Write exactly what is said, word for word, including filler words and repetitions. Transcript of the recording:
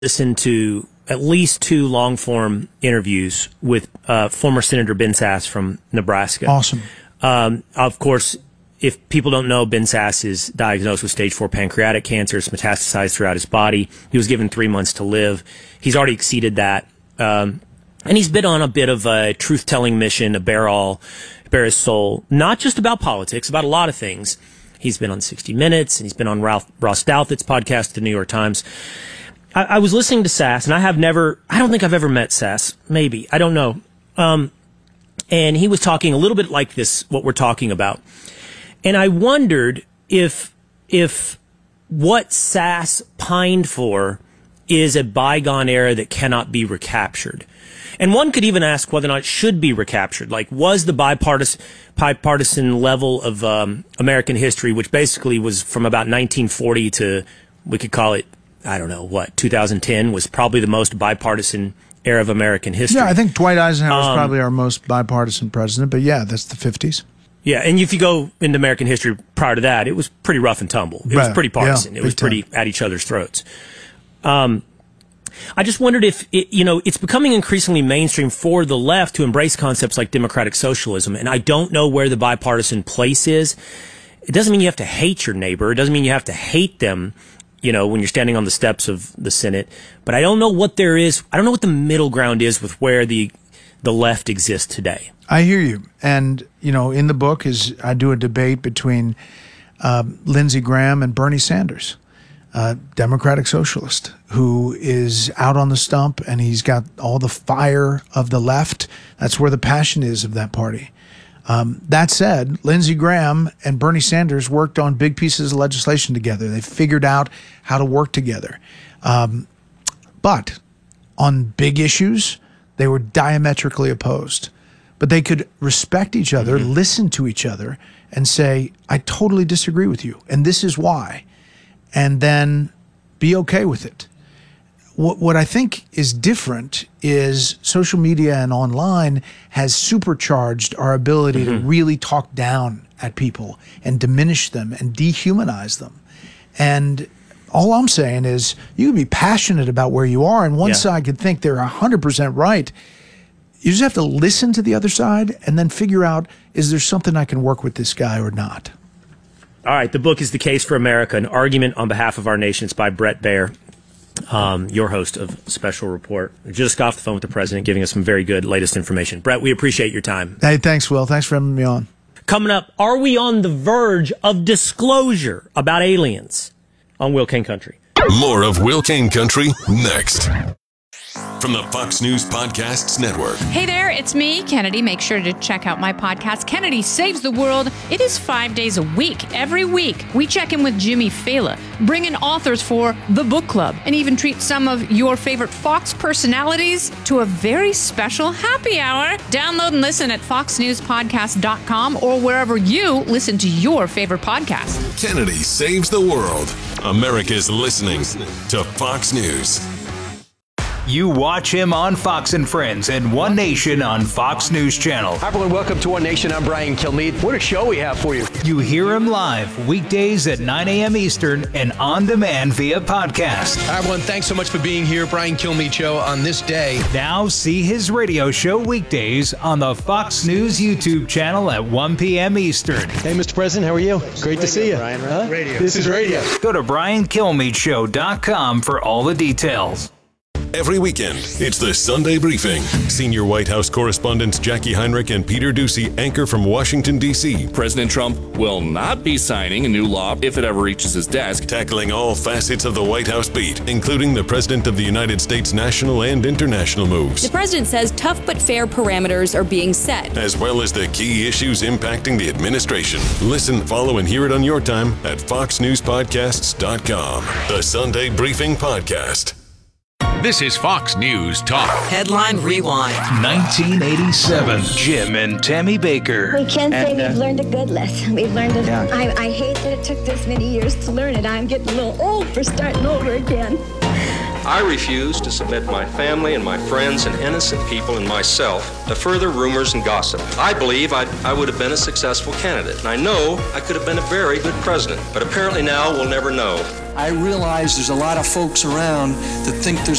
listened to at least two long-form interviews with uh, former Senator Ben Sasse from Nebraska. Awesome. Um, of course, if people don't know, Ben Sasse is diagnosed with stage four pancreatic cancer. It's metastasized throughout his body. He was given three months to live. He's already exceeded that. Um, and he's been on a bit of a truth-telling mission, a bare all, bare his soul, not just about politics, about a lot of things. He's been on sixty minutes, and he's been on Ralph, Ross Douthat's podcast at the New York Times. I, I was listening to Sasse, and I have never, I don't think I've ever met Sasse. Maybe. I don't know. Um, and he was talking a little bit like this, what we're talking about. And I wondered if, if what Sasse pined for is a bygone era that cannot be recaptured. And one could even ask whether or not it should be recaptured. Like, was the bipartisan, bipartisan level of um, American history, which basically was from about nineteen forty to, we could call it, I don't know, what, two thousand ten, was probably the most bipartisan era of American history. Yeah, I think Dwight Eisenhower is Um, probably our most bipartisan president, but yeah, that's the fifties. Yeah, and if you go into American history prior to that, it was pretty rough and tumble. It was Right. pretty partisan. Yeah, it was big time. pretty at each other's throats. Um, I just wondered if, it, you know, it's becoming increasingly mainstream for the left to embrace concepts like democratic socialism, and I don't know where the bipartisan place is. It doesn't mean you have to hate your neighbor. It doesn't mean you have to hate them, you know, when you're standing on the steps of the Senate. But I don't know what there is. I don't know what the middle ground is with where the the left exists today. I hear you. And, you know, in the book is I do a debate between um, Lindsey Graham and Bernie Sanders, a Democratic socialist who is out on the stump, and he's got all the fire of the left. That's where the passion is of that party. Um, that said, Lindsey Graham and Bernie Sanders worked on big pieces of legislation together. They figured out how to work together. Um, but on big issues, they were diametrically opposed. But they could respect each other, mm-hmm. listen to each other, and say, I totally disagree with you, and this is why. And then be okay with it. What, what I think is different is social media and online has supercharged our ability mm-hmm. to really talk down at people and diminish them and dehumanize them. And all I'm saying is you can be passionate about where you are, and one yeah. side could think they're one hundred percent right. You just have to listen to the other side and then figure out, is there something I can work with this guy or not? All right, the book is The Case for America, an argument on behalf of our nation. It's by Bret Baier, um, your host of Special Report. Just got off the phone with the president, giving us some very good latest information. Bret, we appreciate your time. Hey, thanks, Will. Thanks for having me on. Coming up, are we on the verge of disclosure about aliens on Will King Country? More of Will King Country next. From the Fox News Podcasts Network. Hey there, it's me, Kennedy. Make sure to check out my podcast, Kennedy Saves the World. It is five days a week. Every week, we check in with Jimmy Fallon, bring in authors for the book club, and even treat some of your favorite Fox personalities to a very special happy hour. Download and listen at fox news podcast dot com or wherever you listen to your favorite podcast. Kennedy Saves the World. America's listening to Fox News. You watch him on Fox and Friends and One Nation on Fox News Channel. Hi, everyone. Welcome to One Nation. I'm Brian Kilmeade. What a show we have for you. You hear him live weekdays at nine a.m. Eastern and on demand via podcast. Hi, everyone. Thanks so much for being here. Brian Kilmeade Show on this day. Now see his radio show weekdays on the Fox News YouTube channel at one p.m. Eastern. Hey, Mister President. How are you? Great to see you. Brian, right? Huh? Radio. This is radio. Go to brian kilmeade show dot com for all the details. Every weekend, it's the Sunday Briefing. Senior White House correspondents Jackie Heinrich and Peter Doocy anchor from Washington, D C President Trump will not be signing a new law if it ever reaches his desk. Tackling all facets of the White House beat, including the President of the United States national and international moves. The president says tough but fair parameters are being set, as well as the key issues impacting the administration. Listen, follow, and hear it on your time at fox news podcasts dot com. The Sunday Briefing Podcast. This is Fox News Talk. Headline Rewind. nineteen eighty-seven. Jim and Tammy Baker. We can say and, uh, we've learned a good lesson. We've learned a... Yeah. I, I hate that it took this many years to learn it. I'm getting a little old for starting over again. I refuse to submit my family and my friends and innocent people and myself to further rumors and gossip. I believe I'd, I would have been a successful candidate, and I know I could have been a very good president, but apparently now we'll never know. I realize there's a lot of folks around that think there's